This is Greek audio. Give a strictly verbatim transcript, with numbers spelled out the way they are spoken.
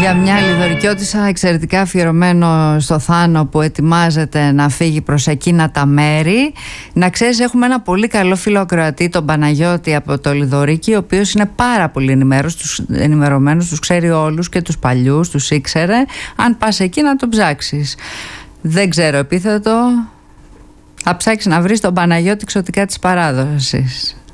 Για μια λιδωρικιώτισσα εξαιρετικά αφιερωμένο στο Θάνο που ετοιμάζεται να φύγει προς εκείνα τα μέρη. Να ξέρεις, έχουμε ένα πολύ καλό φίλο ακροατή, τον Παναγιώτη από το Λιδωρίκι, ο οποίος είναι πάρα πολύ ενημερωμένος, τους ξέρει όλους και τους παλιούς, τους ήξερε. Αν πας εκεί να τον ψάξεις. Δεν ξέρω επίθετο. Θα ψάξεις να βρεις τον Παναγιώτη Ξωτικά της Παράδοσης.